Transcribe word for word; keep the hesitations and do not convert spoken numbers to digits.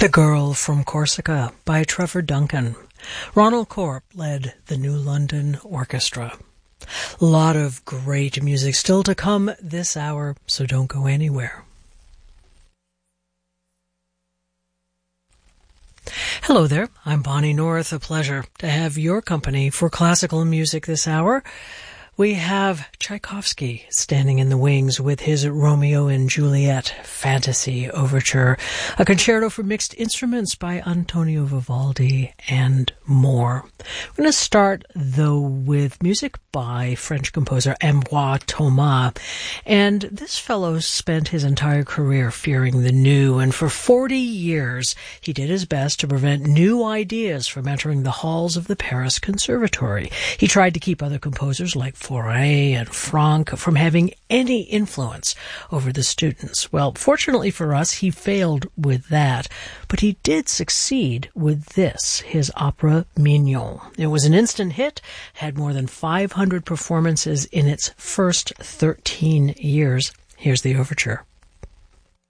The Girl from Corsica by Trevor Duncan. Ronald Corp led the New London Orchestra. A lot of great music still to come this hour, so don't go anywhere. Hello there, I'm Bonnie North. A pleasure to have your company for classical music this hour. We have Tchaikovsky standing in the wings with his Romeo and Juliet Fantasy Overture, a concerto for mixed instruments by Antonio Vivaldi, and more. We're going to start, though, with music by French composer Ambroise Thomas. And this fellow spent his entire career fearing the new, and for forty years he did his best to prevent new ideas from entering the halls of the Paris Conservatory. He tried to keep other composers like Fauré and Franck from having any influence over the students. Well, fortunately for us, he failed with that, but he did succeed with this, his opera Mignon. It was an instant hit, had more than five hundred performances in its first thirteen years. Here's the overture.